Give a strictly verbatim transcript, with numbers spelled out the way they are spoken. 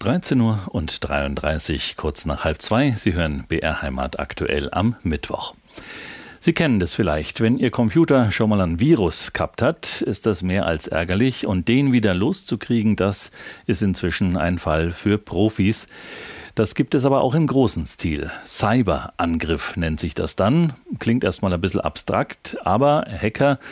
dreizehn Uhr und dreiunddreißig, kurz nach halb zwei. Sie hören B R Heimat aktuell am Mittwoch. Sie kennen das vielleicht. Wenn Ihr Computer schon mal ein Virus gehabt hat, ist das mehr als ärgerlich. Und den wieder loszukriegen, das ist inzwischen ein Fall für Profis. Das gibt es aber auch im großen Stil. Cyberangriff nennt sich das dann. Klingt erstmal ein bisschen abstrakt, aber Hacker